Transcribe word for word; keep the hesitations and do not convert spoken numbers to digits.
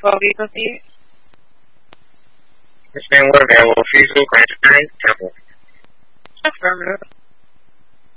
twelve B proceed. Michigan Wood available. Feasible, Grand Design, Temple. Affirmative.